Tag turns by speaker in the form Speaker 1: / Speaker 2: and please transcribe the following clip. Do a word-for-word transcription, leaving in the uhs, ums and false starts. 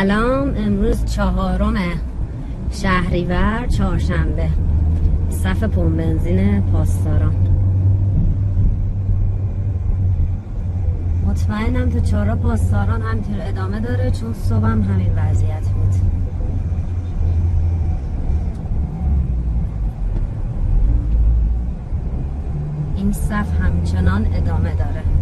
Speaker 1: سلام. امروز چهارم شهریور چهارشنبه. صف پمپ بنزین پاسداران. مطمئنم تو چهارراه پاسداران همینطور ادامه داره، چون صبح هم همین وضعیت بود. این صف همچنان ادامه داره.